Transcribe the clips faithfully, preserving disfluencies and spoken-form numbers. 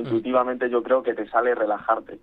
intuitivamente yo creo que te sale relajarte.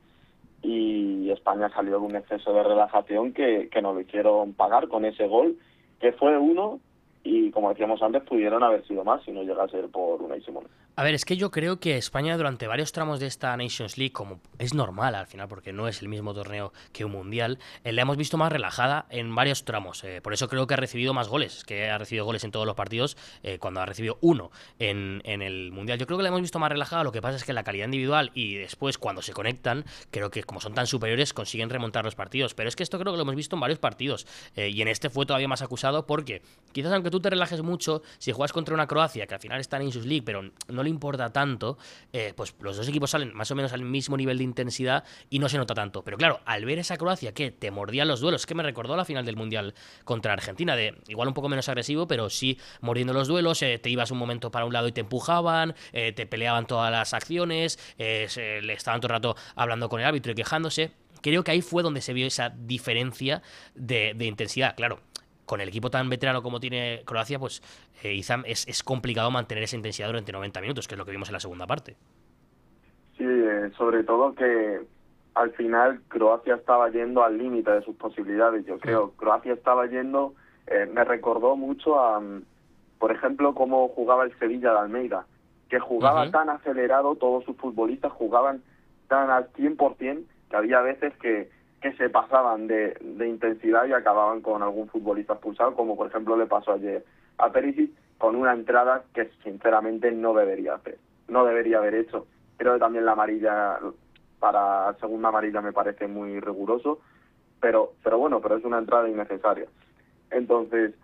Y España salió de un exceso de relajación que, que nos lo hicieron pagar con ese gol, que fue uno, y como decíamos antes, pudieron haber sido más si no llega a ser por Unai Simón. A ver, es que yo creo que España durante varios tramos de esta Nations League, como es normal al final, porque no es el mismo torneo que un mundial, eh, la hemos visto más relajada en varios tramos. Eh, por eso creo que ha recibido más goles, que ha recibido goles en todos los partidos eh, cuando ha recibido uno en, en el mundial. Yo creo que la hemos visto más relajada, lo que pasa es que la calidad individual y después cuando se conectan, creo que como son tan superiores consiguen remontar los partidos. Pero es que esto creo que lo hemos visto en varios partidos eh, y en este fue todavía más acusado porque quizás aunque tú te relajes mucho, si juegas contra una Croacia que al final está en Nations League, pero no le importa tanto, eh, pues los dos equipos salen más o menos al mismo nivel de intensidad y no se nota tanto. Pero claro, al ver esa Croacia que te mordía los duelos, que me recordó la final del Mundial contra Argentina, de igual un poco menos agresivo, pero sí mordiendo los duelos, eh, te ibas un momento para un lado y te empujaban, eh, te peleaban todas las acciones, eh, se, le estaban todo el rato hablando con el árbitro y quejándose. Creo que ahí fue donde se vio esa diferencia de, de intensidad, claro. Con el equipo tan veterano como tiene Croacia, pues eh, Izam, es, es complicado mantener esa intensidad durante noventa minutos, que es lo que vimos en la segunda parte. Sí, eh, sobre todo que al final Croacia estaba yendo al límite de sus posibilidades, yo creo. Sí. Croacia estaba yendo, eh, me recordó mucho a, por ejemplo, cómo jugaba el Sevilla de Almeida, que jugaba uh-huh. tan acelerado, todos sus futbolistas jugaban tan al cien por ciento que había veces que que se pasaban de, de intensidad y acababan con algún futbolista expulsado, como por ejemplo le pasó ayer a Perisic, con una entrada que sinceramente no debería hacer, no debería haber hecho. Creo que también la amarilla, para segunda amarilla me parece muy riguroso, pero pero bueno, pero es una entrada innecesaria. Entonces,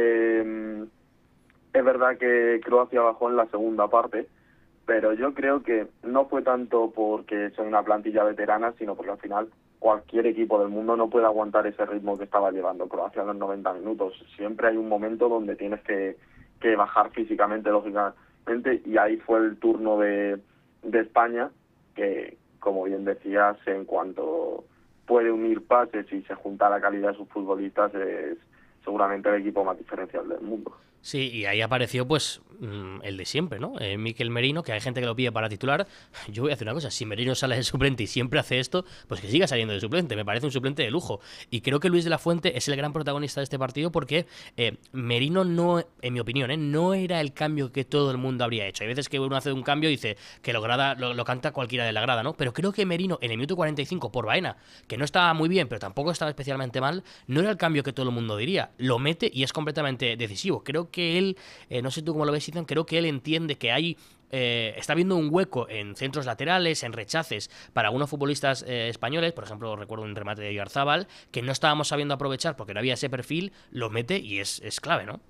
eh, es verdad que Croacia bajó en la segunda parte, pero yo creo que no fue tanto porque sea una plantilla veterana, sino porque al final cualquier equipo del mundo no puede aguantar ese ritmo que estaba llevando Croacia en los noventa minutos. Siempre hay un momento donde tienes que, que bajar físicamente, lógicamente, y ahí fue el turno de, de España, que, como bien decías, en cuanto puede unir pases y se junta la calidad de sus futbolistas, es seguramente el equipo más diferencial del mundo. Sí, y ahí apareció pues el de siempre, ¿no? Eh, Mikel Merino, que hay gente que lo pide para titular. Yo voy a hacer una cosa, si Merino sale de suplente y siempre hace esto, pues que siga saliendo de suplente, me parece un suplente de lujo. Y creo que Luis de la Fuente es el gran protagonista de este partido porque eh, Merino no, en mi opinión, ¿eh? no era el cambio que todo el mundo habría hecho. Hay veces que uno hace un cambio y dice que lo, grada, lo, lo canta cualquiera de la grada, ¿no? Pero creo que Merino en el minuto cuarenta y cinco por Baena, que no estaba muy bien, pero tampoco estaba especialmente mal, no era el cambio que todo el mundo diría. Lo mete y es completamente decisivo. Creo que él, eh, no sé tú cómo lo ves, Ethan, creo que él entiende que hay eh, está viendo un hueco en centros laterales, en rechaces para algunos futbolistas eh, españoles, por ejemplo recuerdo un remate de Oyarzábal que no estábamos sabiendo aprovechar porque no había ese perfil, lo mete y es, es clave, ¿no?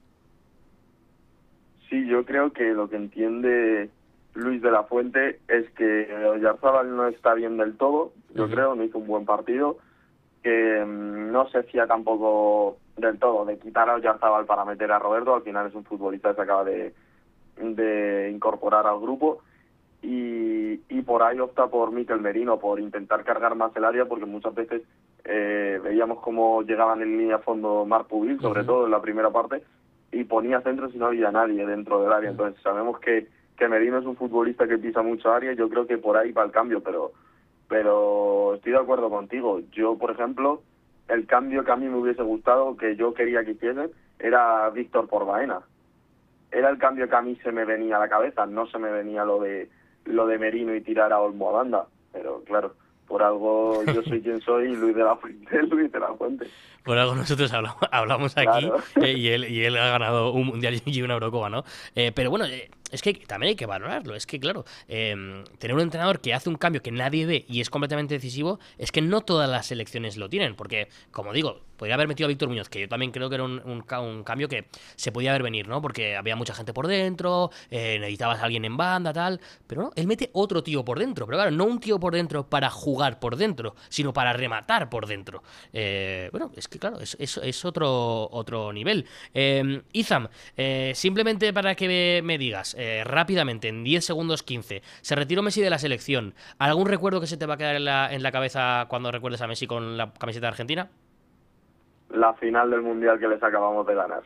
Sí, yo creo que lo que entiende Luis de la Fuente es que Oyarzábal no está bien del todo, yo uh-huh. creo, no hizo un buen partido, que um, no se fía tampoco del todo de quitar a Oyarzábal para meter a Roberto. Al final es un futbolista que se acaba de, de incorporar al grupo y, y por ahí opta por Mikel Merino, por intentar cargar más el área, porque muchas veces eh, veíamos cómo llegaban en línea a fondo Marc Pubil, sobre uh-huh. todo en la primera parte, y ponía centros y no había nadie dentro del área. Entonces sabemos que, que Merino es un futbolista que pisa mucho área, yo creo que por ahí va el cambio, pero pero estoy de acuerdo contigo. Yo, por ejemplo, el cambio que a mí me hubiese gustado, que yo quería que hiciesen, era Víctor por Baena. Era el cambio que a mí se me venía a la cabeza, no se me venía lo de lo de Merino y tirar a Olmo a banda. Pero claro, por algo yo soy quien soy y Luis de la Fuente, Luis de la Fuente. Por algo nosotros hablamos, hablamos aquí claro. eh, y, él, y él ha ganado un Mundial y una Eurocopa, ¿no? Eh, pero bueno, eh, es que también hay que valorarlo. Es que, claro, eh, tener un entrenador que hace un cambio que nadie ve y es completamente decisivo, es que no todas las selecciones lo tienen. Porque, como digo, podría haber metido a Víctor Muñoz, que yo también creo que era un, un, un cambio que se podía ver venir, ¿no? Porque había mucha gente por dentro, eh, necesitabas a alguien en banda, tal. Pero no, él mete otro tío por dentro. Pero claro, no un tío por dentro para jugar por dentro, sino para rematar por dentro. Eh, bueno, es que claro, es, es, es otro, otro nivel. Eh, Izam, eh, simplemente para que me, me digas, eh, rápidamente, en diez segundos quince, se retiró Messi de la selección. ¿Algún recuerdo que se te va a quedar en la, en la cabeza cuando recuerdes a Messi con la camiseta de Argentina? la final del Mundial que les acabamos de ganar.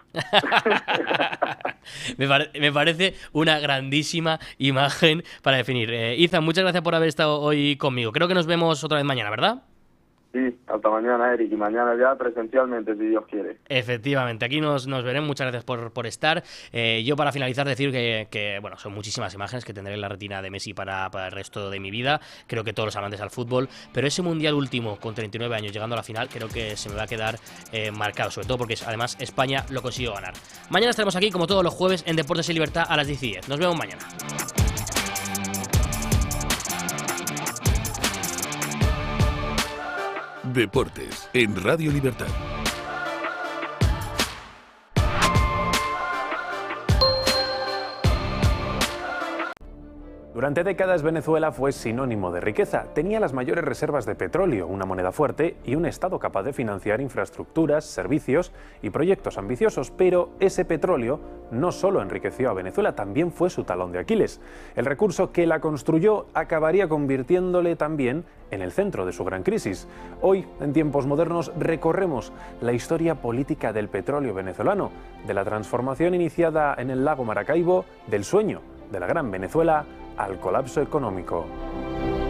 me, pare me parece una grandísima imagen para definir. Eh, Izan, muchas gracias por haber estado hoy conmigo. Creo que nos vemos otra vez mañana, ¿verdad? Sí, hasta mañana, Eric, y mañana ya presencialmente, si Dios quiere. Efectivamente, aquí nos, nos veremos. Muchas gracias por, por estar. Eh, yo, para finalizar, decir que, que, bueno, son muchísimas imágenes que tendré en la retina de Messi para, para el resto de mi vida. Creo que todos los amantes al fútbol, pero ese Mundial último, con treinta y nueve años, llegando a la final, creo que se me va a quedar eh, marcado, sobre todo porque además España lo consiguió ganar. Mañana estaremos aquí, como todos los jueves, en Deportes y Libertad a las diez y diez. Nos vemos mañana. Deportes en Radio Libertad. Durante décadas Venezuela fue sinónimo de riqueza. Tenía las mayores reservas de petróleo, una moneda fuerte y un Estado capaz de financiar infraestructuras, servicios y proyectos ambiciosos. Pero ese petróleo no solo enriqueció a Venezuela, también fue su talón de Aquiles. El recurso que la construyó acabaría convirtiéndole también en el centro de su gran crisis. Hoy, en tiempos modernos, recorremos la historia política del petróleo venezolano, de la transformación iniciada en el lago Maracaibo, del sueño de la gran Venezuela al colapso económico.